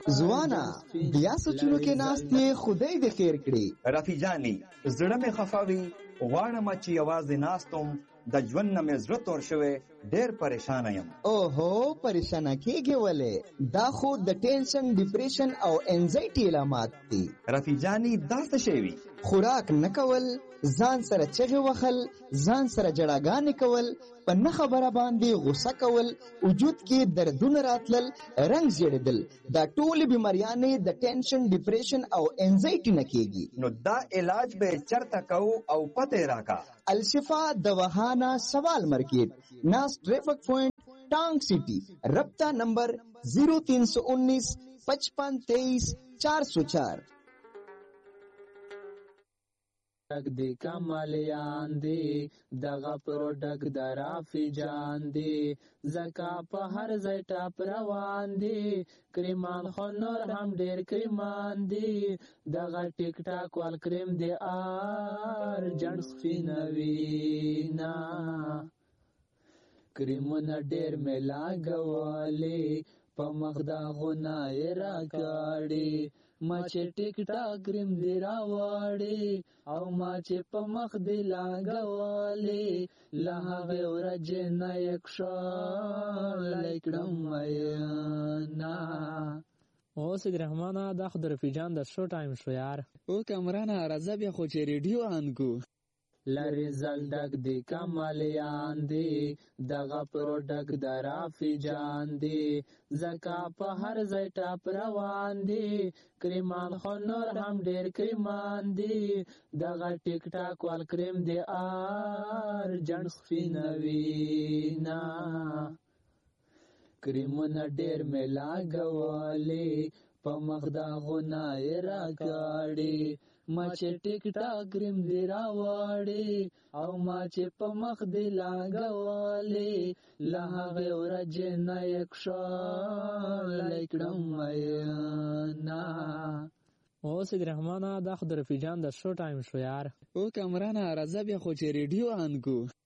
ځوانا بیا سوچونو کې ناستې خدای دې خیر کړي. رفیع جانې زړه مې خفه وي غواړم چې یوازې ناستم د ژوند نه مې زړه تور شوی ډېر پریشانه یم. اوهو پریشانه کېږې ولې؟ دا خو د ټینشن ډیپریشن او انزایټي علامات دي. رفیع جانې دا څه شی وي؟ خوراک نه کول، ځان سره چغې وهل، ځان سره جړاګانې کول، په نه خبره باندې غوسه کول، وجود کې دردونه راتلل، رنګ زیړېدل، دا ټولې بیماریانې د ټینشن ډیپریشن او انزایټي نه کېږي. نو دا علاج به چرته کوو او پته یې راکا؟ الشفا دواخانہ سوال مارکیٹ، ناس ٹریفک پوائنٹ، ٹانگ سٹی. رابطہ نمبر 03195523 404. دی کمالیان دی دغه پروډکټ د رافی جان دی زکا په هر ځای ټاپ روان دی کریمان خو نور هم ډیر کریمان دی دغه ټیک ټاک وال کریم دی آر جنس فینوینا کریمونه ډیر ملا غوالی په مخدا غنای راکاړي ما چې ټیک ټاک کریم دی راوړي او ما چې په مخ دی لاګوالی له هغه ورځې نه یک شال لیکړم مینا. او سید رحمانه دا خو د رفیع جان د شو ټایم شو یار. او کامرانه راځه بیا خو چې ریډیو آن کو لری زلدک دی کمالیان دی دغه پروډکټ د رافی جان دی زکا په هر ځای ټاپ روان دی کریمان خو نور هم ډیر کریمان دی دغه ټیک ټاک وال کریم دی آر جنس فینوینا کریمونه ډیر ملا غوالی په مخدا غنای راکاړي ما چې ټیک ټاک کریم دی راوړي او ما چې په مخ دی لاګوالی له هغه ورځې نه یک شال لیکړم مینا. او سید رحمانه دا خو د رفیع جان د شو ټایم شو یار. او کامرانه راځه بیا خو چې ریډیو آن کو